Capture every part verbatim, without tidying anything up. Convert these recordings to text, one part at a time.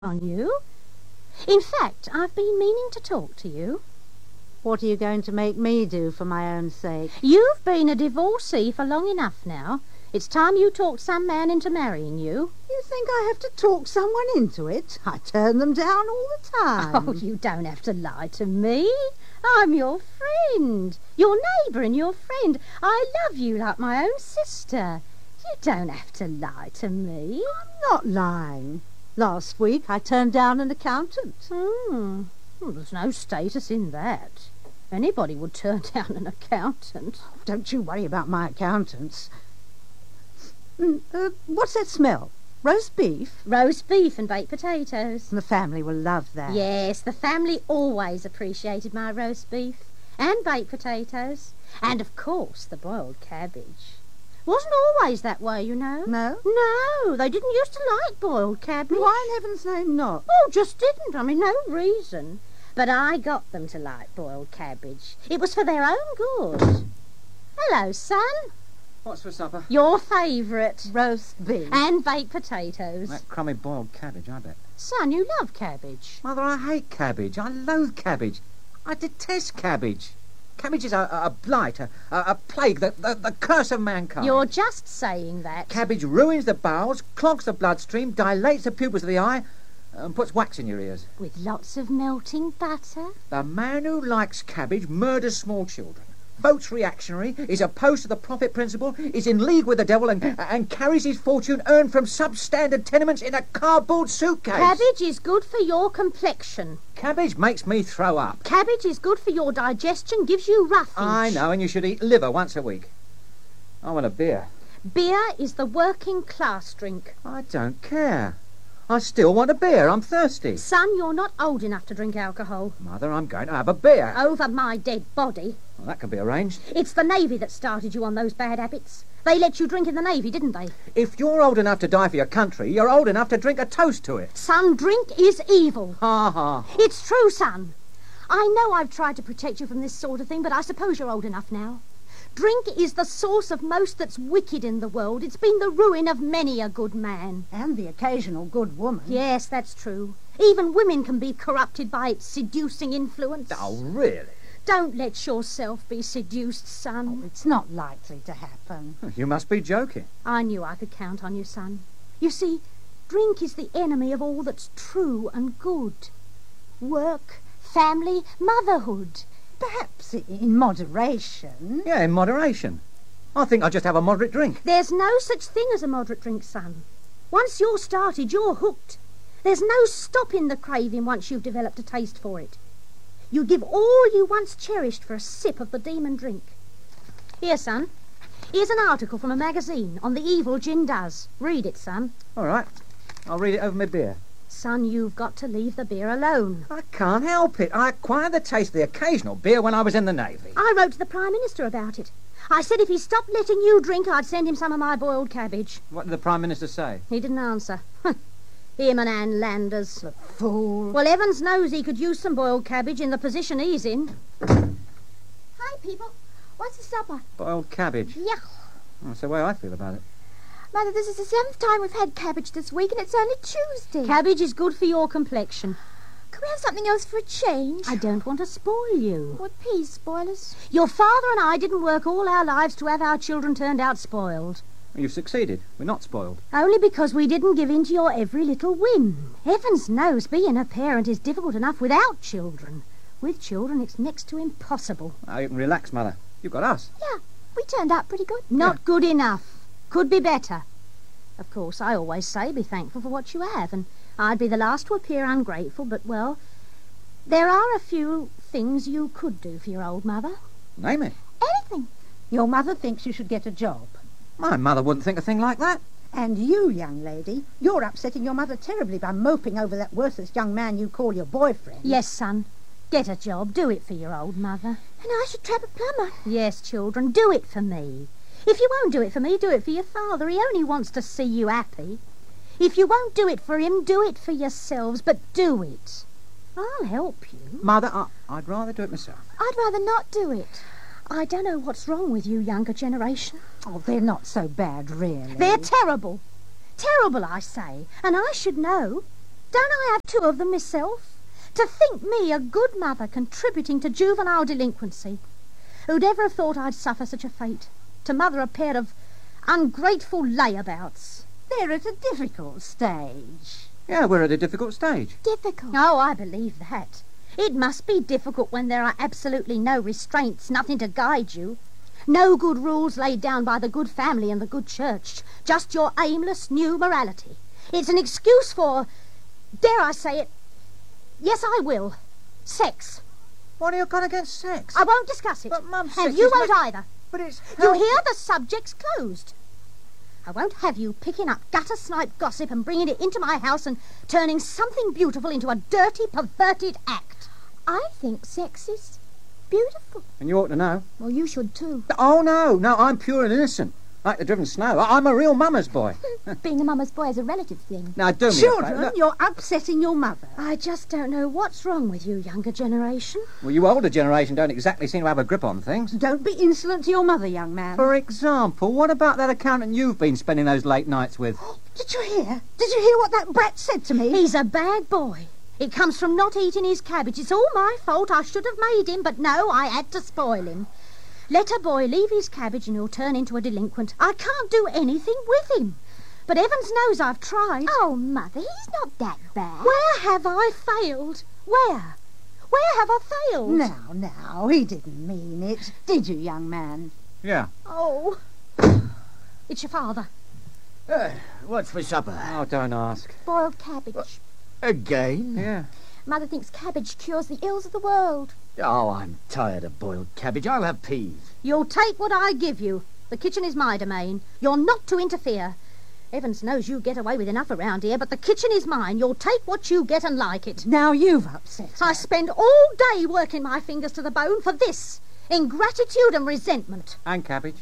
on you. In fact, I've been meaning to talk to you. What are you going to make me do for my own sake? You've been a divorcee for long enough now. It's time you talked some man into marrying you. You think I have to talk someone into it? I turn them down all the time. Oh, you don't have to lie to me. I'm your friend, your neighbour and your friend. I love you like my own sister. You don't have to lie to me. I'm not lying. Last week I turned down an accountant. Hmm. Well, there's no status in that. Anybody would turn down an accountant. Oh, don't you worry about my accountants. Mm, uh, what's that smell? Roast beef? Roast beef and baked potatoes. The family will love that. Yes, the family always appreciated my roast beef and baked potatoes. And, of course, the boiled cabbage. Wasn't always that way, you know. No? No, they didn't used to like boiled cabbage. Why in heaven's name not? Oh, just didn't. I mean, no reason. But I got them to like boiled cabbage. It was for their own good. Hello, son. What's for supper? Your favourite. Roast beef. And baked potatoes. That crummy boiled cabbage, I bet. Son, you love cabbage. Mother, I hate cabbage. I loathe cabbage. I detest cabbage. Cabbage is a, a, a blight, a, a plague, the, the, the curse of mankind. You're just saying that. Cabbage ruins the bowels, clogs the bloodstream, dilates the pupils of the eye, and puts wax in your ears. With lots of melting butter. The man who likes cabbage murders small children, votes reactionary, is opposed to the profit principle, is in league with the devil, and, and carries his fortune earned from substandard tenements in a cardboard suitcase. Cabbage is good for your complexion. Cabbage makes me throw up. Cabbage is good for your digestion, gives you roughage. I know, and you should eat liver once a week. I want a beer. Beer is the working class drink. I don't care. I still want a beer. I'm thirsty. Son, you're not old enough to drink alcohol. Mother, I'm going to have a beer. Over my dead body. Well, that can be arranged. It's the Navy that started you on those bad habits. They let you drink in the Navy, didn't they? If you're old enough to die for your country, you're old enough to drink a toast to it. Son, drink is evil. Ha ha. It's true, son. I know I've tried to protect you from this sort of thing, but I suppose you're old enough now. Drink is the source of most that's wicked in the world. It's been the ruin of many a good man. And the occasional good woman. Yes, that's true. Even women can be corrupted by its seducing influence. Oh, really? Don't let yourself be seduced, son. Oh, it's not likely to happen. You must be joking. I knew I could count on you, son. You see, drink is the enemy of all that's true and good. Work, family, motherhood. Perhaps in moderation. Yeah, in moderation. I think I'll just have a moderate drink. There's no such thing as a moderate drink, son. Once you're started, you're hooked. There's no stopping the craving once you've developed a taste for it. You give all you once cherished for a sip of the demon drink. Here, son. Here's an article from a magazine on the evil gin does. Read it, son. All right. I'll read it over my beer. Son, you've got to leave the beer alone. I can't help it. I acquired the taste of the occasional beer when I was in the Navy. I wrote to the Prime Minister about it. I said if he stopped letting you drink, I'd send him some of my boiled cabbage. What did the Prime Minister say? He didn't answer. Him and Ann Landers. The fool. Well, Evans knows he could use some boiled cabbage in the position he's in. Hi, people. What's the supper? Boiled cabbage. Yeah. That's the way I feel about it. Mother, this is the seventh time we've had cabbage this week, and it's only Tuesday. Cabbage is good for your complexion. Can we have something else for a change? I don't want to spoil you. What peas spoilers? Your father and I didn't work all our lives to have our children turned out spoiled. You've succeeded. We're not spoiled. Only because we didn't give in to your every little whim. Heavens knows being a parent is difficult enough without children. With children, it's next to impossible. Oh, you can relax, Mother. You've got us. Yeah, we turned out pretty good. Not Yeah. good enough. Could be better. Of course, I always say be thankful for what you have, and I'd be the last to appear ungrateful, but, well, there are a few things you could do for your old mother. Name it. Anything. Your mother thinks you should get a job. My mother wouldn't think a thing like that. And you, young lady, you're upsetting your mother terribly by moping over that worthless young man you call your boyfriend. Yes, son. Get a job. Do it for your old mother. And I should trap a plumber. Yes, children, do it for me. If you won't do it for me, do it for your father. He only wants to see you happy. If you won't do it for him, do it for yourselves, but do it. I'll help you. Mother, I, I'd rather do it myself. I'd rather not do it. I don't know what's wrong with you, younger generation. Oh, they're not so bad, really. They're terrible. Terrible, I say. And I should know. Don't I have two of them myself? To think me, a good mother, contributing to juvenile delinquency. Who'd ever have thought I'd suffer such a fate? To mother a pair of ungrateful layabouts. They're at a difficult stage. Yeah, we're at a difficult stage. Difficult. Oh, I believe that. It must be difficult when there are absolutely no restraints, nothing to guide you. No good rules laid down by the good family and the good church. Just your aimless new morality. It's an excuse for, dare I say it, yes I will, sex. What are you got against sex? I won't discuss it. But, Mum, and sex you is won't ma- either. But it's... You hear, the subject's closed. I won't have you picking up gutter-snipe gossip and bringing it into my house and turning something beautiful into a dirty, perverted act. I think sex is beautiful. And you ought to know. Well, you should too. Oh, no, no, I'm pure and innocent. Like the driven snow. I- I'm a real mama's boy. Being a mama's boy is a relative thing. Now, do me a Children, favour. you're upsetting your mother. I just don't know what's wrong with you, younger generation. Well, you older generation don't exactly seem to have a grip on things. Don't be insolent to your mother, young man. For example, what about that accountant you've been spending those late nights with? Did you hear? Did you hear what that brat said to me? He's a bad boy. It comes from not eating his cabbage. It's all my fault. I should have made him, but no, I had to spoil him. Let a boy leave his cabbage and he'll turn into a delinquent. I can't do anything with him. But heavens knows I've tried. Oh, Mother, he's not that bad. Where have I failed? Where? Where have I failed? Now, now, he didn't mean it. Did you, young man? Yeah. Oh. It's your father. Uh, what's for supper? Oh, don't ask. Boiled cabbage. Again? Yeah. Mother thinks cabbage cures the ills of the world. Oh, I'm tired of boiled cabbage. I'll have peas. You'll take what I give you. The kitchen is my domain. You're not to interfere. Heavens knows you get away with enough around here, but the kitchen is mine. You'll take what you get and like it. Now you've upset her. I spend all day working my fingers to the bone for this. Ingratitude and resentment. And cabbage.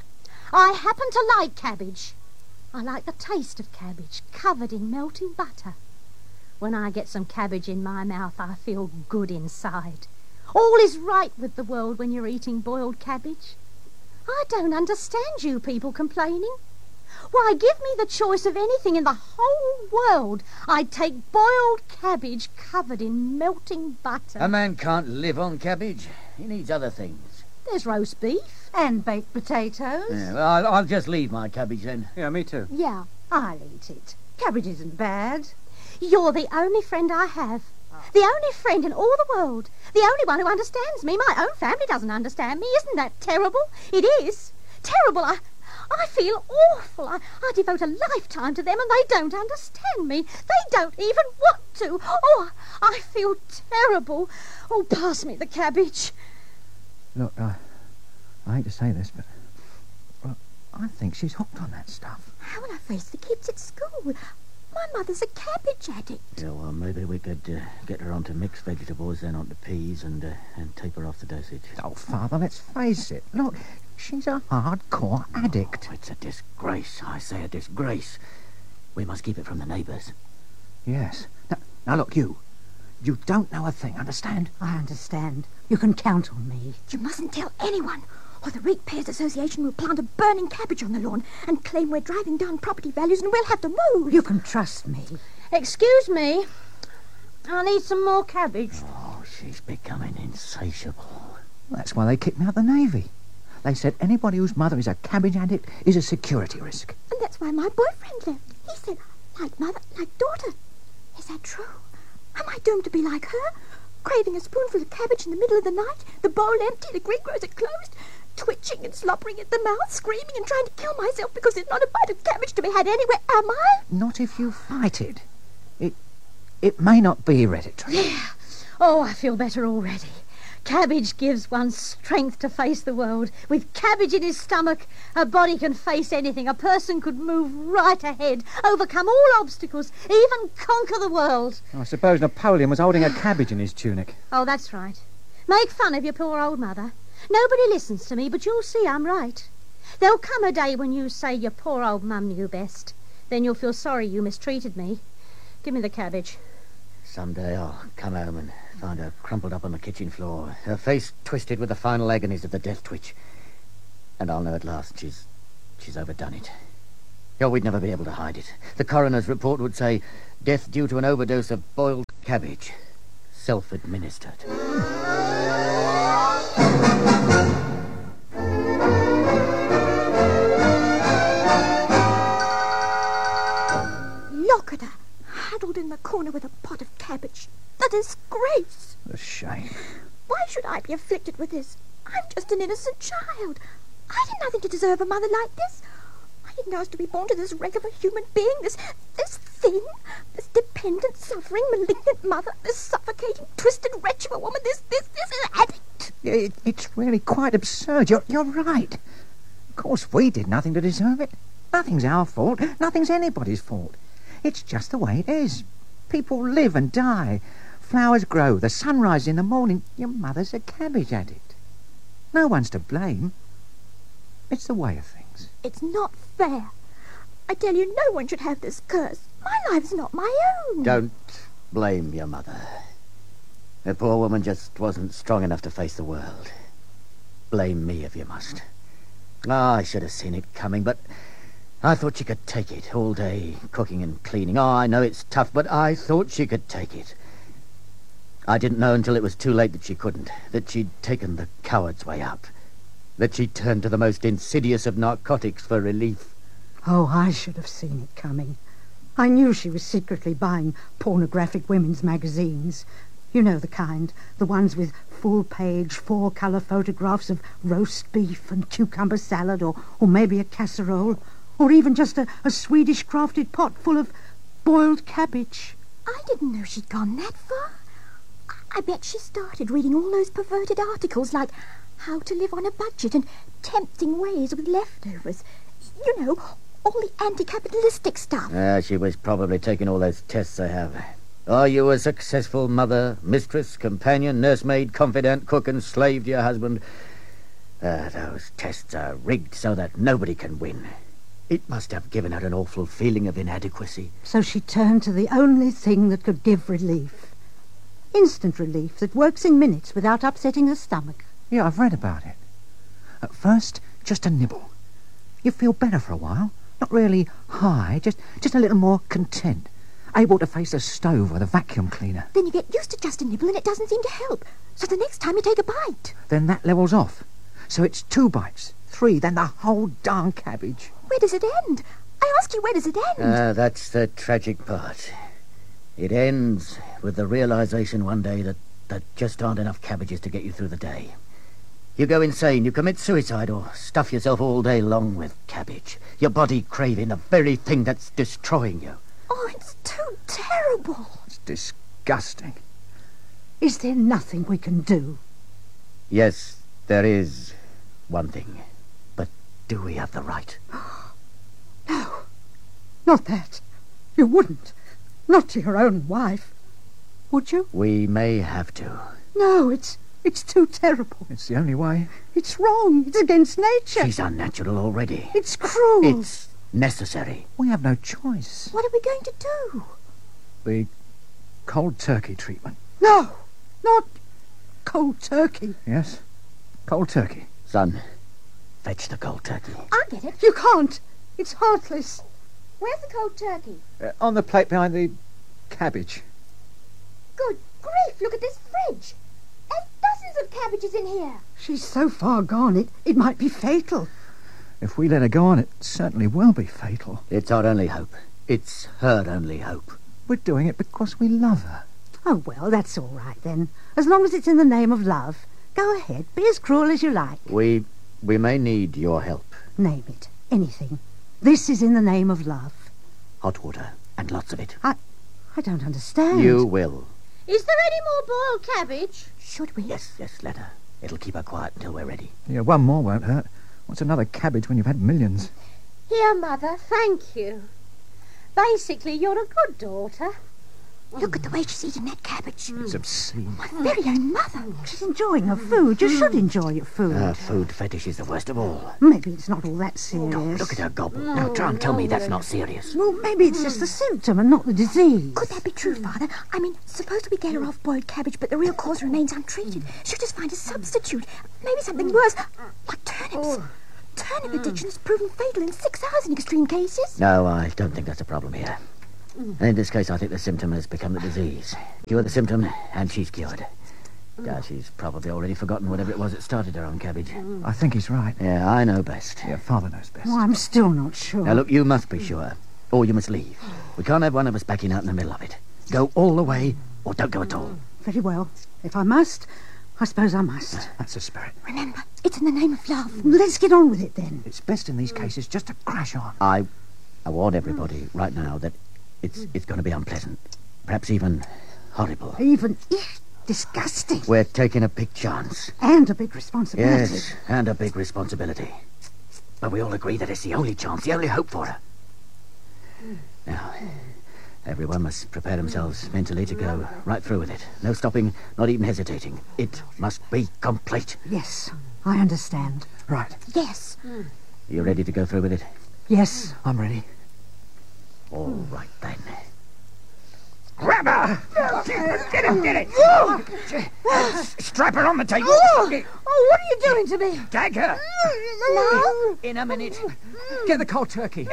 I happen to like cabbage. I like the taste of cabbage covered in melting butter. When I get some cabbage in my mouth, I feel good inside. All is right with the world when you're eating boiled cabbage. I don't understand you people complaining. Why, give me the choice of anything in the whole world. I'd take boiled cabbage covered in melting butter. A man can't live on cabbage. He needs other things. There's roast beef. And baked potatoes. Yeah, well, I'll, I'll just leave my cabbage then. Yeah, me too. Yeah. I'll eat it. Cabbage isn't bad. You're the only friend I have. The only friend in all the world. The only one who understands me. My own family doesn't understand me. Isn't that terrible? It is. Terrible. I I feel awful. I, I devote a lifetime to them and they don't understand me. They don't even want to. Oh, I feel terrible. Oh, pass me the cabbage. Look, I, I hate to say this, but well, I think she's hooked on that stuff. How will I face the kids at school? My mother's a cabbage addict. Yeah, well, maybe we could uh, get her onto mixed vegetables, then onto peas, and uh, and taper off the dosage. Oh, Father, let's face it. Look, she's a hardcore addict. Oh, it's a disgrace. I say a disgrace. We must keep it from the neighbours. Yes. Now, now, look, you. You don't know a thing, understand? I understand. You can count on me. You mustn't tell anyone, or the Ratepayers Association will plant a burning cabbage on the lawn and claim we're driving down property values and we'll have to move. You can trust me. Excuse me. I need some more cabbage. Oh, she's becoming insatiable. That's why they kicked me out of the Navy. They said anybody whose mother is a cabbage addict is a security risk. And that's why my boyfriend left. He said, like mother, like daughter. Is that true? Am I doomed to be like her? Craving a spoonful of cabbage in the middle of the night, the bowl empty, the greengrocer closed, twitching and slobbering at the mouth, screaming and trying to kill myself because there's not a bite of cabbage to be had anywhere, am I? Not if you fight it. It, it may not be hereditary. Yeah. Oh, I feel better already. Cabbage gives one strength to face the world. With cabbage in his stomach, a body can face anything. A person could move right ahead, overcome all obstacles, even conquer the world. I suppose Napoleon was holding a cabbage in his tunic. Oh, that's right. Make fun of your poor old mother. Nobody listens to me, but you'll see I'm right. There'll come a day when you say your poor old mum knew best. Then you'll feel sorry you mistreated me. Give me the cabbage. Someday I'll come home and find her crumpled up on the kitchen floor, her face twisted with the final agonies of the death twitch. And I'll know at last she's... she's overdone it. Oh, we'd never be able to hide it. The coroner's report would say, death due to an overdose of boiled cabbage. Self-administered. Look at her, huddled in the corner with a pot of cabbage. The disgrace! The shame. Why should I be afflicted with this? I'm just an innocent child. I did nothing to deserve a mother like this. I didn't ask to be born to this wreck of a human being, this this thing, this dependent, suffering, malignant mother, this suffocating, twisted wretch of a woman, this, this, this addict. It, it's really quite absurd. You're, you're right. Of course, we did nothing to deserve it. Nothing's our fault. Nothing's anybody's fault. It's just the way it is. People live and die. Flowers grow. The sun rises in the morning. Your mother's a cabbage addict. No one's to blame. It's the way of things. It's not fair. I tell you, no one should have this curse. My life's not my own. Don't blame your mother. The poor woman just wasn't strong enough to face the world. Blame me if you must. Ah, I should have seen it coming, but I thought she could take it all day, cooking and cleaning. Oh, I know it's tough, but I thought she could take it. I didn't know until it was too late that she couldn't, that she'd taken the coward's way up, that she'd turned to the most insidious of narcotics for relief. Oh, I should have seen it coming. I knew she was secretly buying pornographic women's magazines. You know the kind, the ones with full-page, four-colour photographs of roast beef and cucumber salad, or, or maybe a casserole, or even just a, a Swedish-crafted pot full of boiled cabbage. I didn't know she'd gone that far. I bet she started reading all those perverted articles like How to Live on a Budget and Tempting Ways with Leftovers. You know, all the anti-capitalistic stuff. Ah, she was probably taking all those tests I have. Are you a successful mother, mistress, companion, nursemaid, confidant, cook and slave to your husband? Ah, those tests are rigged so that nobody can win. It must have given her an awful feeling of inadequacy. So she turned to the only thing that could give relief. Instant relief that works in minutes without upsetting her stomach. Yeah, I've read about it. At first, just a nibble. You feel better for a while. Not really high, just, just a little more content. Able to face the stove or the vacuum cleaner. Then you get used to just a nibble and it doesn't seem to help. So the next time you take a bite. Then that levels off. So it's two bites, three, then the whole darn cabbage. Where does it end? I ask you, where does it end? Ah, that's the tragic part. It ends with the realization one day that there just aren't enough cabbages to get you through the day. You go insane, you commit suicide, or stuff yourself all day long with cabbage. Your body craving the very thing that's destroying you. Oh, it's too terrible. It's disgusting. Is there nothing we can do? Yes, there is one thing. But do we have the right? No, not that. You wouldn't. Not to your own wife. Would you? We may have to. No, it's it's too terrible. It's the only way. It's wrong. It's against nature. She's unnatural already. It's cruel. It's necessary. We have no choice. What are we going to do? The cold turkey treatment. No, not cold turkey. Yes, cold turkey. Son, fetch the cold turkey. I'll get it. You can't. It's heartless. Where's the cold turkey? Uh, on the plate behind the cabbage. Good grief, look at this fridge. There's dozens of cabbages in here. She's so far gone, it, it might be fatal. If we let her go on, it certainly will be fatal. It's our only hope. It's her only hope. We're doing it because we love her. Oh, well, that's all right then. As long as it's in the name of love. Go ahead, be as cruel as you like. We... we may need your help. Name it. Anything. This is in the name of love. Hot water, and lots of it. I... I don't understand. You will. Is there any more boiled cabbage? Should we? Yes, yes, let her. It'll keep her quiet until we're ready. Yeah, one more won't hurt. What's another cabbage when you've had millions? Here, Mother, thank you. Basically, you're a good daughter. Look at the way she's eating that cabbage. It's obscene. My very own mother. She's enjoying her food. You should enjoy your food. Her food fetish is the worst of all. Maybe it's not all that serious. Look at her gobble. Now try and tell me that's not serious. Well, maybe it's just the symptom and not the disease. Could that be true, Father? I mean, suppose we get her off boiled cabbage, but the real cause remains untreated. She'll just find a substitute. Maybe something worse, like turnips. Turnip addiction has proven fatal in six hours in extreme cases. No, I don't think that's a problem here. And in this case, I think the symptom has become the disease. Cure the symptom, and she's cured. Yeah, she's probably already forgotten whatever it was that started her on Cabbage. I think he's right. Yeah, I know best. Yeah, Father knows best. Oh, I'm still not sure. Now, look, you must be sure, or you must leave. We can't have one of us backing out in the middle of it. Go all the way, or don't go at all. Very well. If I must, I suppose I must. That's the spirit. Remember, it's in the name of love. Let's get on with it then. It's best in these cases just to crash on. I, I warn everybody right now that it's it's going to be unpleasant, perhaps even horrible. Even eh, disgusting. We're taking a big chance. And a big responsibility. Yes, and a big responsibility. But we all agree that it's the only chance, the only hope for her. Now, everyone must prepare themselves mentally to go right through with it. No stopping, not even hesitating. It must be complete. Yes, I understand. Right. Yes. You ready to go through with it? Yes. I'm ready. All right, then. Grab her! Get it, get it! Strap her on the table. Oh, what are you doing to me? Gag her. No. In a minute. Get the cold turkey.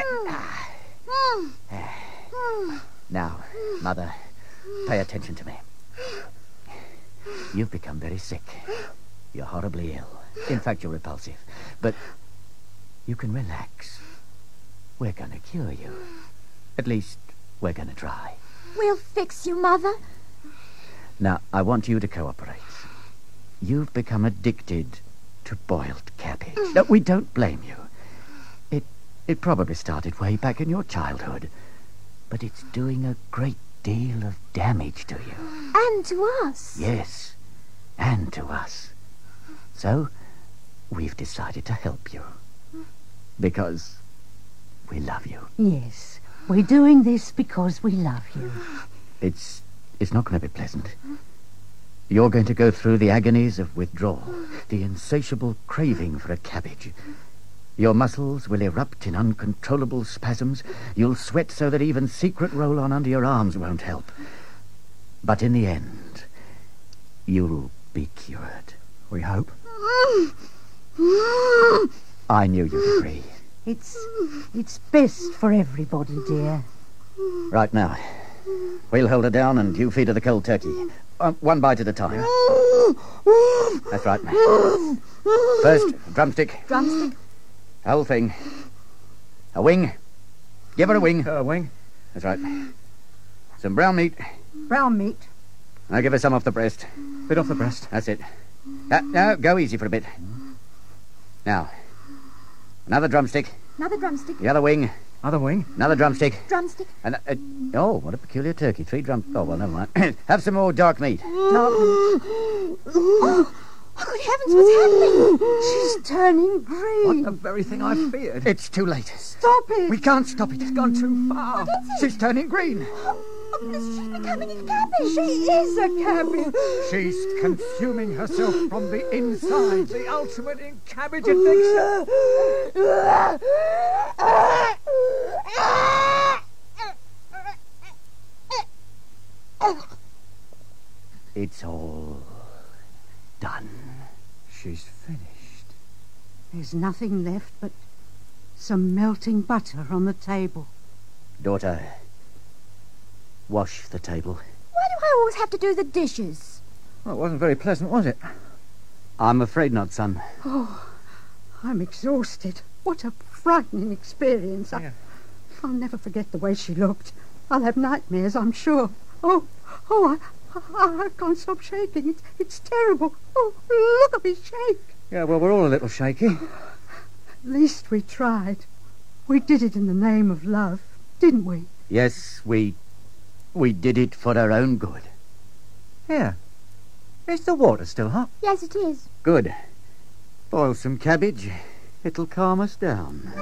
Now, Mother, pay attention to me. You've become very sick. You're horribly ill. In fact, you're repulsive. But you can relax. We're going to cure you. At least, we're going to try. We'll fix you, Mother. Now, I want you to cooperate. You've become addicted to boiled cabbage. No, we don't blame you. It, it probably started way back in your childhood. But it's doing a great deal of damage to you. And to us. Yes, and to us. So, we've decided to help you. Because we love you. Yes, we're doing this because we love you. It's it's not going to be pleasant. You're going to go through the agonies of withdrawal, the insatiable craving for a cabbage. Your muscles will erupt in uncontrollable spasms. You'll sweat so that even secret roll-on under your arms won't help. But in the end, you'll be cured. We hope. I knew you'd agree. It's it's best for everybody, dear. Right now, we'll hold her down and you feed her the cold turkey. Uh, one bite at a time. That's right. First, drumstick. Drumstick. Whole thing. A wing. Give her a wing. A wing. That's right. Some brown meat. Brown meat. I'll give her some off the breast. Bit off the breast. That's it. Uh, now, go easy for a bit. Now, another drumstick. Another drumstick. The other wing. Other wing. Another drumstick. Drumstick. And uh, oh, what a peculiar turkey. Three drum... Oh, well, never mind. Have some more dark meat. Dark meat. Oh, good heavens, what's happening? She's turning What green. the very thing I feared. It's too late. Stop it. We can't stop it. It's gone too far. She's turning green. Oh, goodness, she's becoming a cabbage. She is a cabbage. She's consuming herself from the inside. The ultimate in cabbage addiction. It's all done. She's finished. There's nothing left but some melting butter on the table. Daughter, wash the table. Why do I always have to do the dishes? Well, it wasn't very pleasant, was it? I'm afraid not, son. Oh, I'm exhausted. What a frightening experience. Yeah. I, I'll never forget the way she looked. I'll have nightmares, I'm sure. Oh, oh, I, I, I can't stop shaking. It's, it's terrible. Oh, look at me shake. Yeah, well, we're all a little shaky. At least we tried. We did it in the name of love, didn't we? Yes, we... we did it for our own good. Here. Is the water still hot? Yes, it is. Good. Boil some cabbage. It'll calm us down.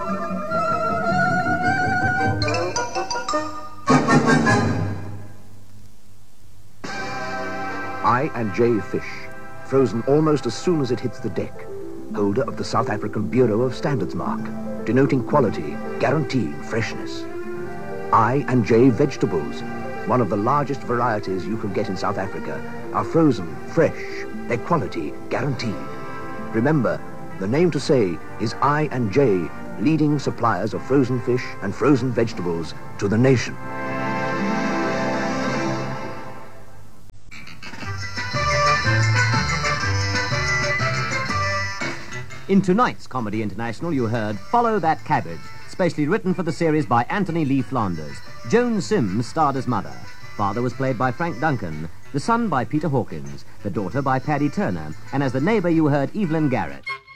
I and J. Fish, frozen almost as soon as it hits the deck, holder of the South African Bureau of Standards mark, denoting quality, guaranteeing freshness. I and J. Vegetables, one of the largest varieties you can get in South Africa, are frozen, fresh, their quality guaranteed. Remember, The name to say is I and J, leading suppliers of frozen fish and frozen vegetables to the nation. In tonight's Comedy International, you heard Follow That Cabbage, specially written for the series by Anthony Lee Flanders. Joan Sims starred as Mother. Father was played by Frank Duncan, the son by Peter Hawkins, the daughter by Paddy Turner, and as the neighbour you heard Evelyn Garrett.